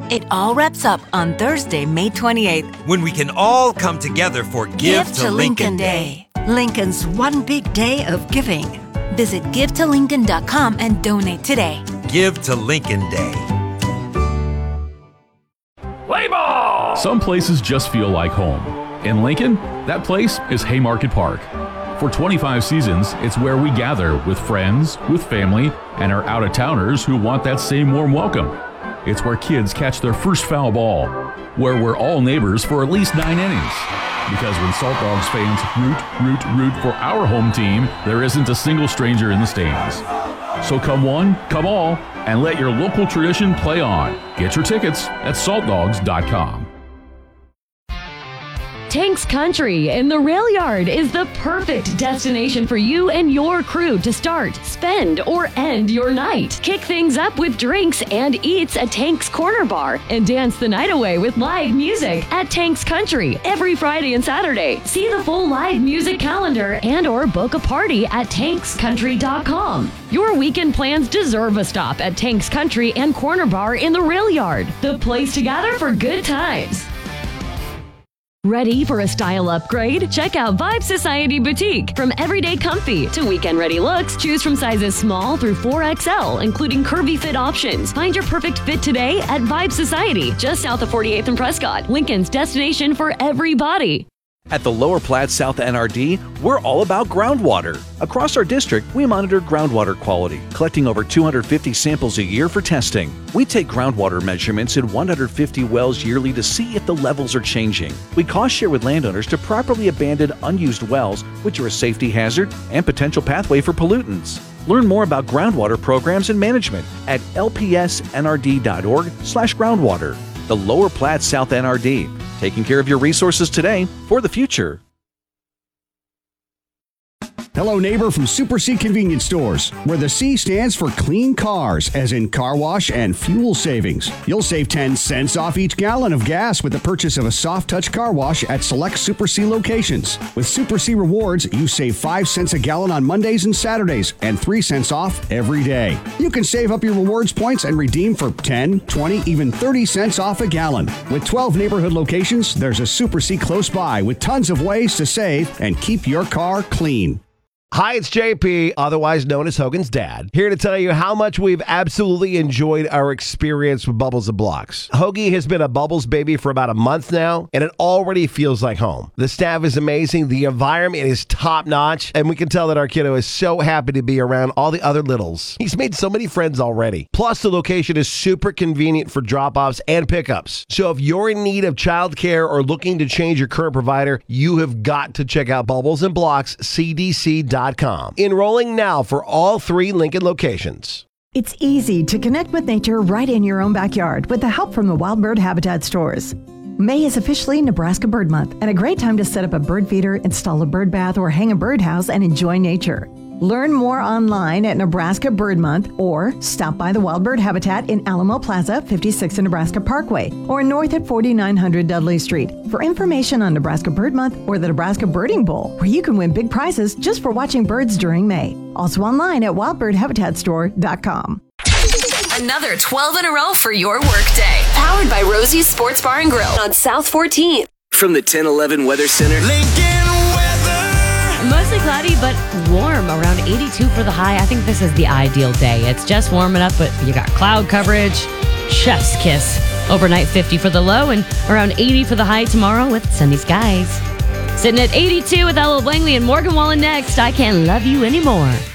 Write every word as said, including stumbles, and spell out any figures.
It all wraps up on Thursday, May twenty-eighth. When we can all come together for Give, Give to, to Lincoln, Lincoln Day. Day. Lincoln's one big day of giving. Visit give to lincoln dot com and donate today. Give to Lincoln Day. Play ball! Some places just feel like home. In Lincoln, that place is Haymarket Park. For twenty-five seasons, it's where we gather with friends, with family, and our out-of-towners who want that same warm welcome. It's where kids catch their first foul ball, where we're all neighbors for at least nine innings. Because when Salt Dogs fans root, root, root for our home team, there isn't a single stranger in the stands. So come one, come all, and let your local tradition play on. Get your tickets at salt dogs dot com. Tanks Country in the Rail Yard is the perfect destination for you and your crew to start, spend, or end your night. Kick things up with drinks and eats at Tanks Corner Bar and dance the night away with live music at Tanks Country every Friday and Saturday. See the full live music calendar and or book a party at tanks country dot com. Your weekend plans deserve a stop at Tanks Country and Corner Bar in the Rail Yard, the place to gather for good times. Ready for a style upgrade? Check out Vibe Society Boutique. From everyday comfy to weekend-ready looks, choose from sizes small through four X L, including curvy fit options. Find your perfect fit today at Vibe Society, just south of forty-eighth and Prescott, Lincoln's destination for everybody. At the Lower Platte South N R D, we're all about groundwater. Across our district, we monitor groundwater quality, collecting over two hundred fifty samples a year for testing. We take groundwater measurements in one hundred fifty wells yearly to see if the levels are changing. We cost share with landowners to properly abandon unused wells, which are a safety hazard and potential pathway for pollutants. Learn more about groundwater programs and management at l p s n r d dot org slash groundwater. The Lower Platte South N R D, taking care of your resources today for the future. Hello, neighbor from Super C Convenience Stores, where the C stands for clean cars, as in car wash and fuel savings. You'll save ten cents off each gallon of gas with the purchase of a soft touch car wash at select Super C locations. With Super C Rewards, you save five cents a gallon on Mondays and Saturdays and three cents off every day. You can save up your rewards points and redeem for ten, twenty, even thirty cents off a gallon. With twelve neighborhood locations, there's a Super C close by with tons of ways to save and keep your car clean. Hi, it's J P, otherwise known as Hogan's dad, here to tell you how much we've absolutely enjoyed our experience with Bubbles and Blocks. Hoagie has been a Bubbles baby for about a month now, and it already feels like home. The staff is amazing, the environment is top-notch, and we can tell that our kiddo is so happy to be around all the other littles. He's made so many friends already. Plus, the location is super convenient for drop-offs and pickups. So if you're in need of childcare or looking to change your current provider, you have got to check out Bubbles and Blocks C D C dot com. Enrolling now for all three Lincoln locations. It's easy to connect with nature right in your own backyard with the help from the Wild Bird Habitat stores. May is officially Nebraska Bird Month and a great time to set up a bird feeder, install a bird bath, or hang a birdhouse and enjoy nature. Learn more online at Nebraska Bird Month or stop by the Wild Bird Habitat in Alamo Plaza, fifty-six and Nebraska Parkway, or north at forty-nine hundred Dudley Street for information on Nebraska Bird Month or the Nebraska Birding Bowl, where you can win big prizes just for watching birds during May. Also online at wild bird habitat store dot com. Another twelve in a row for your workday. Powered by Rosie's Sports Bar and Grill on South fourteenth. From the ten eleven Weather Center. Lincoln Mostly cloudy, but warm, around eighty-two for the high. I think this is the ideal day. It's just warm enough, but you got cloud coverage, chef's kiss. Overnight fifty for the low and around eighty for the high tomorrow with sunny skies. Sitting at eighty-two with Ella Langley and Morgan Wallen next. I Can't Love You Anymore.